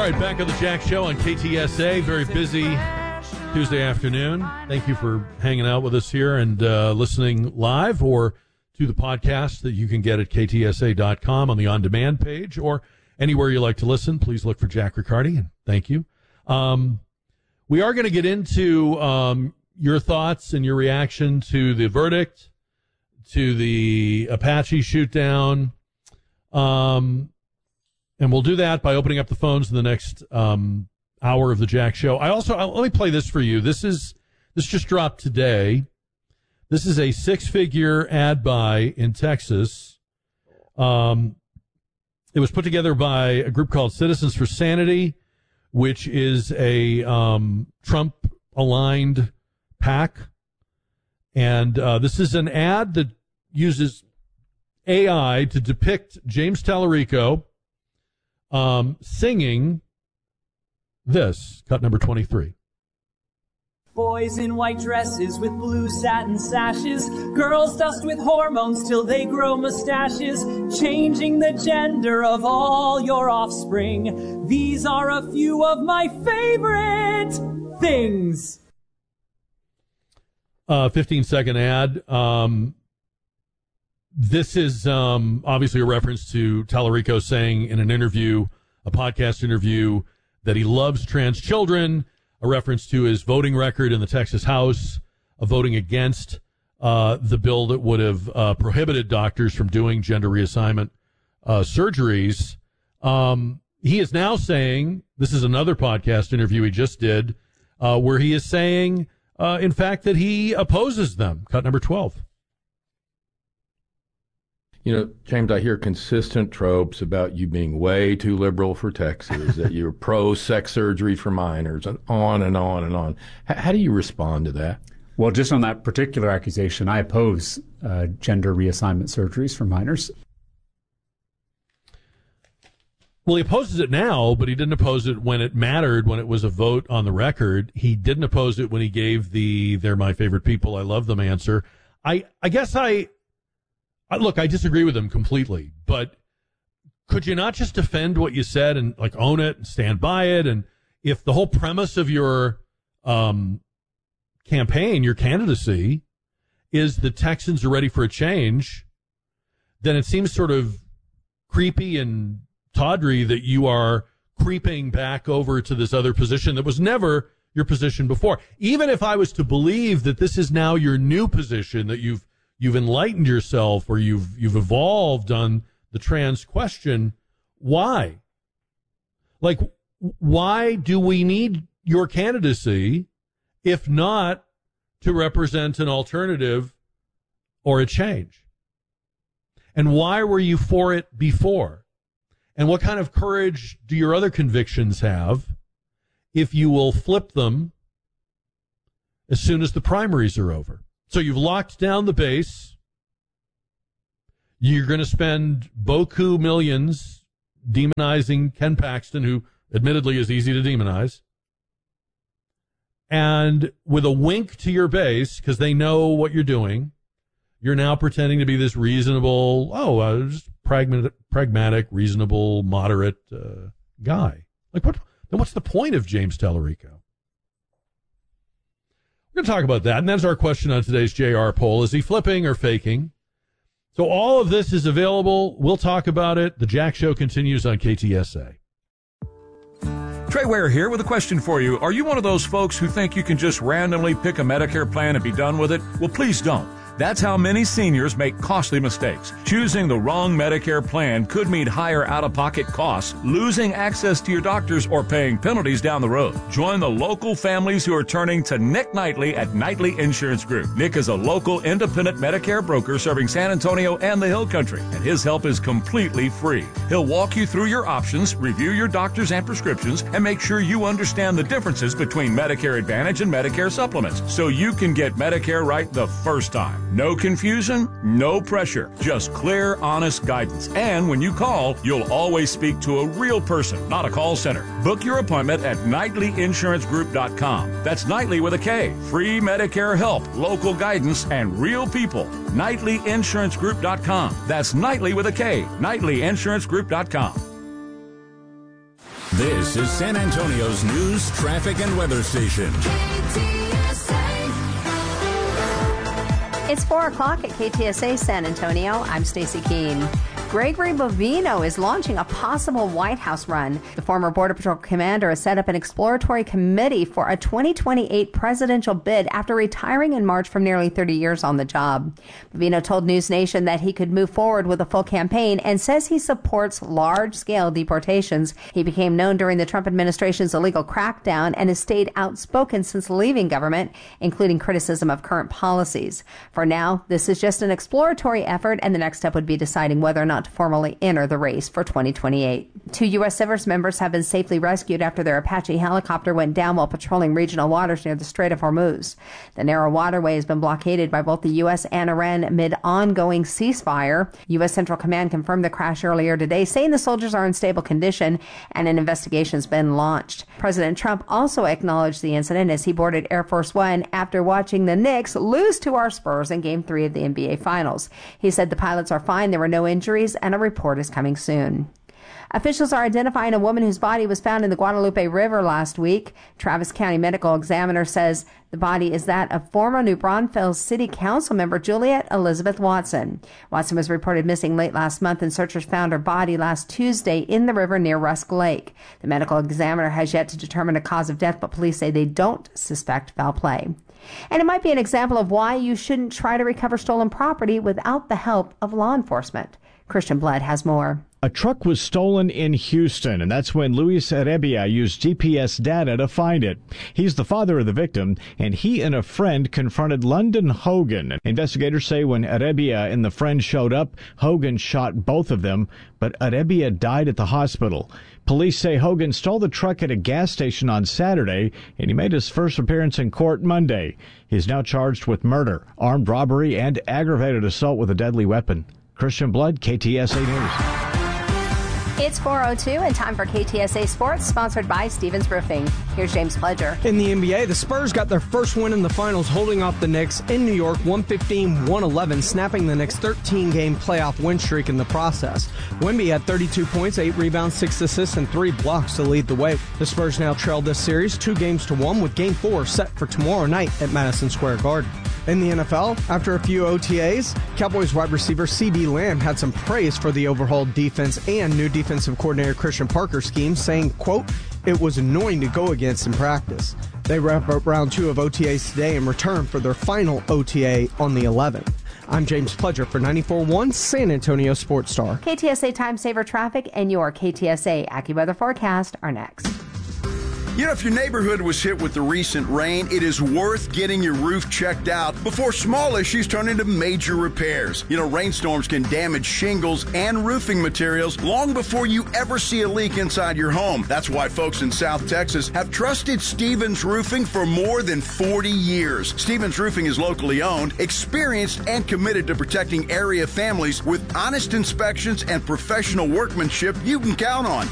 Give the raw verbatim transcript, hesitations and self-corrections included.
right, back on the Jack Show on K T S A. Very busy Tuesday afternoon. Thank you for hanging out with us here and uh, listening live or to the podcast that you can get at K T S A dot com on the on-demand page or anywhere you like to listen. Please look for Jack Riccardi, and thank you. Um, we are going to get into um, your thoughts and your reaction to the verdict, to the Apache shoot-down, um, and we'll do that by opening up the phones in the next um, hour of the Jack Show. I also I'll, let me play this for you. This is this just dropped today. This is a six-figure ad buy in Texas. Um, it was put together by a group called Citizens for Sanity, which is a um, Trump-aligned PAC. And uh, this is an ad that uses A I to depict James Tallarico um, singing this, cut number twenty-three. Boys in white dresses with blue satin sashes, girls dust with hormones till they grow mustaches, changing the gender of all your offspring. These are a few of my favorite things. Uh, fifteen second ad. Um, this is um, obviously a reference to Tallarico saying in an interview, a podcast interview, that he loves trans children, a reference to his voting record in the Texas House, of voting against uh, the bill that would have uh, prohibited doctors from doing gender reassignment uh, surgeries. Um, he is now saying, this is another podcast interview he just did, uh, where he is saying, uh, in fact, that he opposes them. Cut number twelve. You know, James, I hear consistent tropes about you being way too liberal for Texas, that you're pro-sex surgery for minors, and on and on and on. H- how do you respond to that? Well, just on that particular accusation, I oppose uh, gender reassignment surgeries for minors. Well, he opposes it now, but he didn't oppose it when it mattered, when it was a vote on the record. He didn't oppose it when he gave the "they're my favorite people, I love them" answer. I, I guess I... I, look, I disagree with him completely, but could you not just defend what you said and like own it and stand by it? And if the whole premise of your um, campaign, your candidacy, is the Texans are ready for a change, then it seems sort of creepy and tawdry that you are creeping back over to this other position that was never your position before. Even if I was to believe that this is now your new position, that you've You've enlightened yourself, or you've you've evolved on the trans question. Why? Like, why do we need your candidacy if not to represent an alternative or a change? And why were you for it before? And what kind of courage do your other convictions have if you will flip them as soon as the primaries are over? So you've locked down the base. You're going to spend beaucoup millions demonizing Ken Paxton, who admittedly is easy to demonize. And with a wink to your base, because they know what you're doing, you're now pretending to be this reasonable, oh, uh, just pragmatic, pragmatic, reasonable, moderate uh, guy. Like, what? Then what's the point of James Tallarico? We're going to talk about that, and that's our question on today's J R poll. Is he flipping or faking? So all of this is available. We'll talk about it. The Jack Show continues on K T S A. Trey Ware here with a question for you. Are you one of those folks who think you can just randomly pick a Medicare plan and be done with it? Well, please don't. That's how many seniors make costly mistakes. Choosing the wrong Medicare plan could mean higher out-of-pocket costs, losing access to your doctors, or paying penalties down the road. Join the local families who are turning to Nick Knightley at Knightley Insurance Group. Nick is a local independent Medicare broker serving San Antonio and the Hill Country, and his help is completely free. He'll walk you through your options, review your doctors and prescriptions, and make sure you understand the differences between Medicare Advantage and Medicare supplements, so you can get Medicare right the first time. No confusion, no pressure, just clear, honest guidance. And when you call, you'll always speak to a real person, not a call center. Book your appointment at Knightley Insurance Group dot com. That's Knightley with a K. Free Medicare help, local guidance, and real people. Knightley Insurance Group dot com. That's Knightley with a K. Knightley Insurance Group dot com. This is San Antonio's news, traffic, and weather station. It's four o'clock at K T S A San Antonio. I'm Stacey Keene. Gregory Bovino is launching a possible White House run. The former Border Patrol commander has set up an exploratory committee for a twenty twenty-eight presidential bid after retiring in March from nearly thirty years on the job. Bovino told News Nation that he could move forward with a full campaign and says he supports large-scale deportations. He became known during the Trump administration's illegal crackdown and has stayed outspoken since leaving government, including criticism of current policies. For now, this is just an exploratory effort, and the next step would be deciding whether or not to formally enter the race for twenty twenty-eight. Two U S service members have been safely rescued after their Apache helicopter went down while patrolling regional waters near the Strait of Hormuz. The narrow waterway has been blockaded by both the U S and Iran amid ongoing ceasefire. U S Central Command confirmed the crash earlier today, saying the soldiers are in stable condition and an investigation has been launched. President Trump also acknowledged the incident as he boarded Air Force One after watching the Knicks lose to our Spurs in Game three of the N B A Finals. He said the pilots are fine, there were no injuries, and a report is coming soon. Officials are identifying a woman whose body was found in the Guadalupe River last week. Travis County Medical Examiner says the body is that of former New Braunfels City Council member Juliet Elizabeth Watson. Watson was reported missing late last month, and searchers found her body last Tuesday in the river near Rusk Lake. The medical examiner has yet to determine a cause of death, but police say they don't suspect foul play. And it might be an example of why you shouldn't try to recover stolen property without the help of law enforcement. Christian Blood has more. A truck was stolen in Houston, and that's when Luis Arrebia used G P S data to find it. He's the father of the victim, and he and a friend confronted London Hogan. Investigators say when Arrebia and the friend showed up, Hogan shot both of them, but Arrebia died at the hospital. Police say Hogan stole the truck at a gas station on Saturday, and he made his first appearance in court Monday. He's now charged with murder, armed robbery, and aggravated assault with a deadly weapon. Christian Blood, K T S A News. It's four oh two and time for K T S A Sports, sponsored by Stevens Roofing. Here's James Pledger. In the N B A, the Spurs got their first win in the finals, holding off the Knicks in New York one fifteen to one eleven, snapping the Knicks' thirteen-game playoff win streak in the process. Wemby had thirty-two points, eight rebounds, six assists, and three blocks to lead the way. The Spurs now trail this series two games to one, with Game four set for tomorrow night at Madison Square Garden. In the N F L, after a few O T As, Cowboys wide receiver CeeDee Lamb had some praise for the overhauled defense and new defensive coordinator Christian Parker's scheme, saying, quote, "It was annoying to go against in practice." They wrap up round two of O T As today and return for their final O T A on the eleventh. I'm James Pledger for ninety-four point one San Antonio Sports Star. K T S A Time Saver Traffic and your K T S A AccuWeather forecast are next. You know, if your neighborhood was hit with the recent rain, it is worth getting your roof checked out before small issues turn into major repairs. You know, rainstorms can damage shingles and roofing materials long before you ever see a leak inside your home. That's why folks in South Texas have trusted Stevens Roofing for more than forty years. Stevens Roofing is locally owned, experienced, and committed to protecting area families with honest inspections and professional workmanship you can count on.